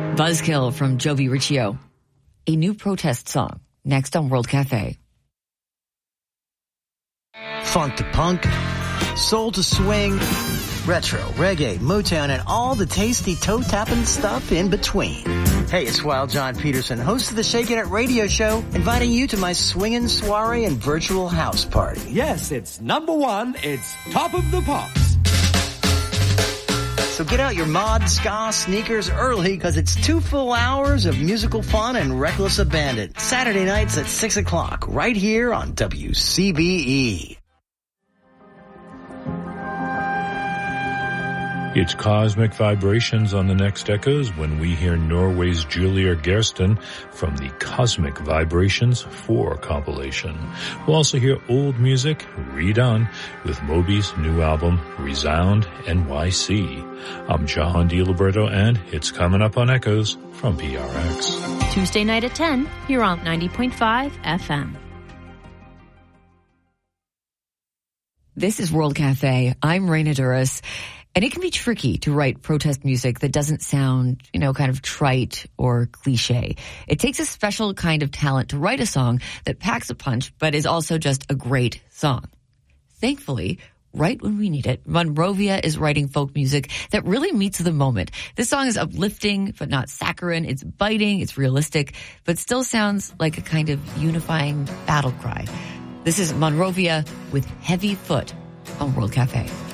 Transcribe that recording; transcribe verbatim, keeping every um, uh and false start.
Buzzkill from Jovi Riccio. A new protest song. Next on World Cafe. Funk to punk, soul to swing, retro, reggae, Motown, and all the tasty toe-tapping stuff in between. Hey, it's Wild John Peterson, host of the Shakin' It radio show, inviting you to my swinging soiree and virtual house party. Yes, it's number one. It's Top of the Pops. So get out your mod, ska, sneakers early, because it's two full hours of musical fun and reckless abandon. Saturday nights at six o'clock, right here on W C B E. It's Cosmic Vibrations on the next Echoes when we hear Norway's Julia Gersten from the Cosmic Vibrations four compilation. We'll also hear old music redone with Moby's new album, Resound N Y C. I'm John DiLiberto, and it's coming up on Echoes from P R X. Tuesday night at ten, here on ninety point five F M. This is World Cafe. I'm Raina Duras. And it can be tricky to write protest music that doesn't sound, you know, kind of trite or cliche. It takes a special kind of talent to write a song that packs a punch, but is also just a great song. Thankfully, right when we need it, Monrovia is writing folk music that really meets the moment. This song is uplifting, but not saccharine. It's biting, it's realistic, but still sounds like a kind of unifying battle cry. This is Monrovia with Heavy Foot on World Cafe.